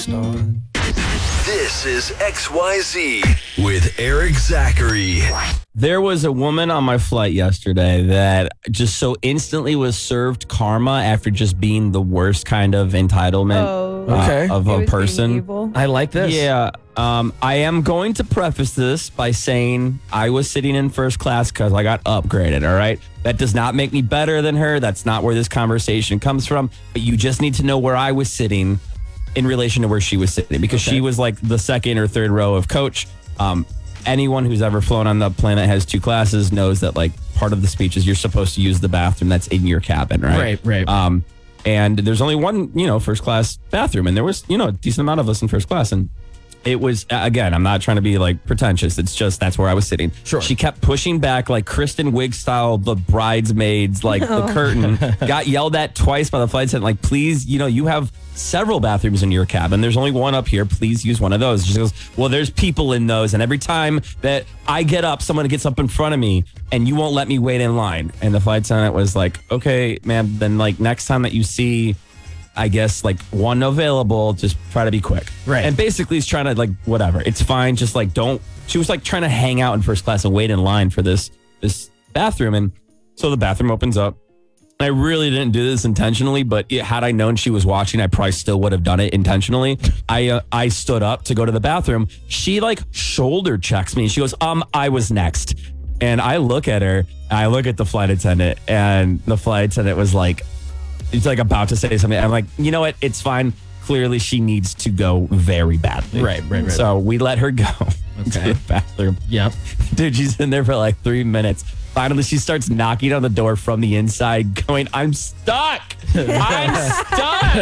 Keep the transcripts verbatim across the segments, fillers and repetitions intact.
This is X Y Z with Eric Zachary. There was a woman on my flight yesterday that just so instantly was served karma after just being the worst kind of entitlement Oh. uh, Okay. of He a was being person. evil. I like this. Yeah. Um, I am going to preface this by saying I was sitting in first class because I got upgraded, all right? That does not make me better than her. That's not where this conversation comes from. But you just need to know where I was sitting in relation to where she was sitting, because Okay. she was like the second or third row of coach. Um, anyone who's ever flown on the plane that has two classes knows that like part of the speech is you're supposed to use the bathroom that's in your cabin, right? Right, right. Um, and there's only one, you know, first class bathroom, and there was, you know, a decent amount of us in first class, and it was, again, I'm not trying to be like pretentious. It's just that's where I was sitting. Sure. She kept pushing back like Kristen Wiig style, the bridesmaids, like the curtain. Got yelled at twice by the flight attendant, like, please, you know, you have several bathrooms in your cabin. There's only one up here. Please use one of those. She goes, well, there's people in those. And every time that I get up, someone gets up in front of me and you won't let me wait in line. And the flight attendant was like, okay, ma'am, then like next time that you see, I guess, like one available, just try to be quick. Right. And basically he's trying to like, whatever, it's fine. Just like, don't, she was like trying to hang out in first class and wait in line for this, this bathroom. And so the bathroom opens up. I really didn't do this intentionally, but it, had I known she was watching, I probably still would have done it intentionally. I uh, I stood up to go to the bathroom. She like shoulder checks me. She goes, um, I was next. And I look at her, I look at the flight attendant, and the flight attendant was like, he's like about to say something. I'm like, you know what? It's fine. Clearly she needs to go very badly. Right, right, right. So we let her go to Okay. the bathroom. Yep. Dude, she's in there for like three minutes. Finally, she starts knocking on the door from the inside, going, I'm stuck. I'm stuck.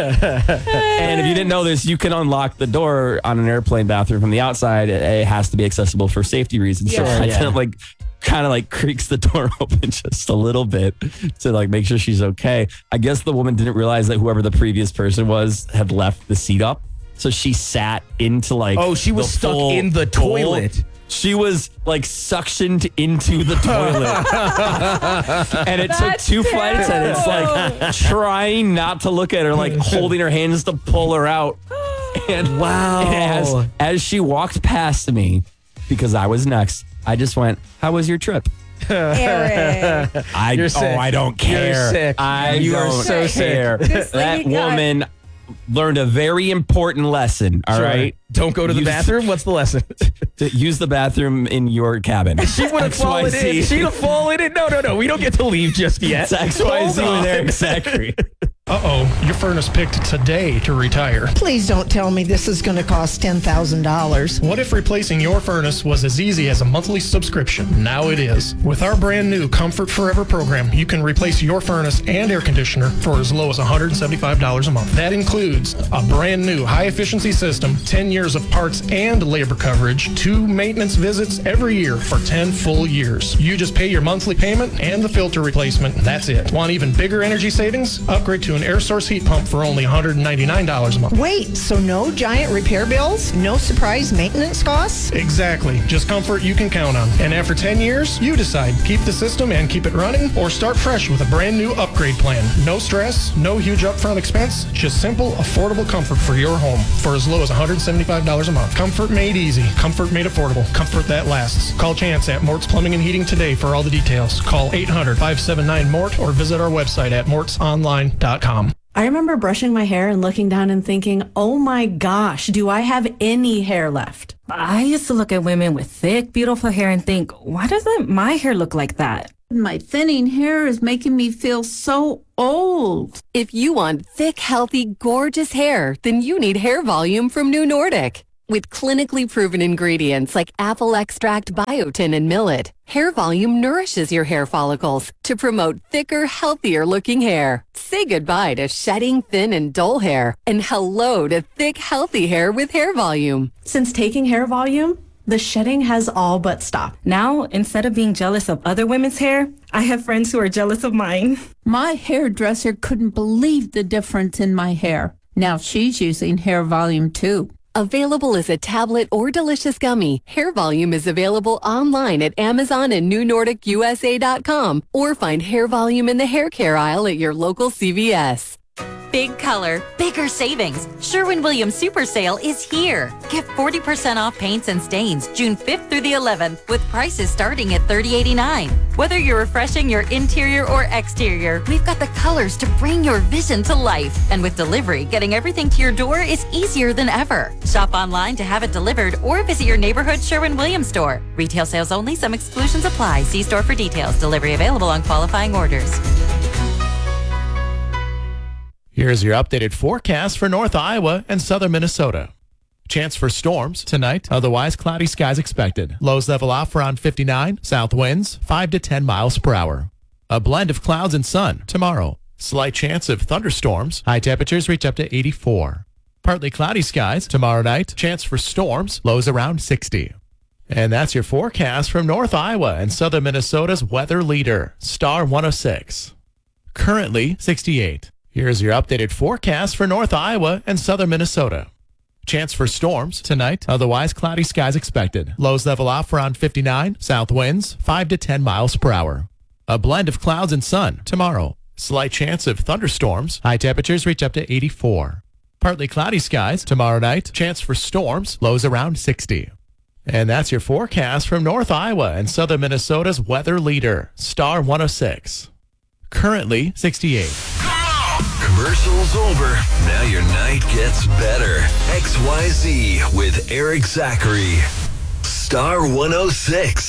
And if you didn't know this, you can unlock the door on an airplane bathroom from the outside. It, it has to be accessible for safety reasons. So Yeah. I Yeah. kind of like, kind of like creaks the door open just a little bit to like make sure she's okay. I guess the woman didn't realize that whoever the previous person was had left the seat up. So she sat into like, Oh, she was the stuck full in the bowl. toilet. She was like suctioned into the toilet. And it took That's two flight attendants like trying not to look at her, like holding her hands to pull her out. And Wow. and as, as she walked past me, because I was next, I just went, how was your trip? Eric. I, You're oh, sick. I don't care. You're sick. I You are don't so sick. care. This That lady got- woman learned a very important lesson, all Sure. right? Don't go to the Use- bathroom. What's the lesson? To use the bathroom in your cabin. She would have fallen X Y Z. in. She'd have fallen in. No, no, no. We don't get to leave just yet. It's X Y Z Hold with on. Eric Zachary. Uh-oh, your furnace picked today to retire. Please don't tell me this is going to cost ten thousand dollars. What if replacing your furnace was as easy as a monthly subscription? Now it is. With our brand new Comfort Forever program, you can replace your furnace and air conditioner for as low as one hundred seventy-five dollars a month. That includes a brand new high-efficiency system, ten years of parts and labor coverage, two maintenance visits every year for ten full years. You just pay your monthly payment and the filter replacement. That's it. Want even bigger energy savings? Upgrade to an air source heat pump for only one hundred ninety-nine dollars a month. Wait, so no giant repair bills? No surprise maintenance costs? Exactly. Just comfort you can count on. And after ten years, you decide. Keep the system and keep it running, or start fresh with a brand new upgrade plan. No stress, no huge upfront expense, just simple, affordable comfort for your home for as low as one hundred seventy-five dollars a month. Comfort made easy. Comfort made affordable. Comfort that lasts. Call Chance at Mort's Plumbing and Heating today for all the details. Call eight hundred, five seven nine, mort or visit our website at morts online dot com. I remember brushing my hair and looking down and thinking, oh my gosh, do I have any hair left? I used to look at women with thick, beautiful hair and think, why doesn't my hair look like that? My thinning hair is making me feel so old. If you want thick, healthy, gorgeous hair, then you need Hair Volume from New Nordic. With clinically proven ingredients like apple extract, biotin, and millet, Hair Volume nourishes your hair follicles to promote thicker, healthier looking hair. Say goodbye to shedding, thin, and dull hair, and hello to thick, healthy hair with Hair Volume. Since taking Hair Volume, the shedding has all but stopped. Now, instead of being jealous of other women's hair, I have friends who are jealous of mine. My hairdresser couldn't believe the difference in my hair. Now she's using Hair Volume too. Available as a tablet or delicious gummy, Hair Volume is available online at Amazon and New Nordic U S A dot com, or find Hair Volume in the hair care aisle at your local C V S. Big color, bigger savings. Sherwin-Williams Super Sale is here. Get forty percent off paints and stains June fifth through the eleventh with prices starting at thirty eighty-nine. Whether you're refreshing your interior or exterior, we've got the colors to bring your vision to life. And with delivery, getting everything to your door is easier than ever. Shop online to have it delivered or visit your neighborhood Sherwin-Williams store. Retail sales only. Some exclusions apply. See store for details. Delivery available on qualifying orders. Here's your updated forecast for North Iowa and Southern Minnesota. Chance for storms tonight, otherwise cloudy skies expected. Lows level off around fifty-nine, south winds five to ten miles per hour. A blend of clouds and sun tomorrow. Slight chance of thunderstorms. High temperatures reach up to eighty-four. Partly cloudy skies tomorrow night. Chance for storms, lows around sixty. And that's your forecast from North Iowa and Southern Minnesota's weather leader, Star one oh six. Currently sixty-eight. Here's your updated forecast for North Iowa and Southern Minnesota. Chance for storms tonight, otherwise cloudy skies expected. Lows level off around fifty-nine, south winds five to ten miles per hour. A blend of clouds and sun tomorrow. Slight chance of thunderstorms. High temperatures reach up to eighty-four. Partly cloudy skies tomorrow night. Chance for storms, lows around sixty. And that's your forecast from North Iowa and Southern Minnesota's weather leader, Star one oh six. Currently sixty-eight. Commercials over. Now your night gets better. X Y Z with Eric Zachary. Star one oh six.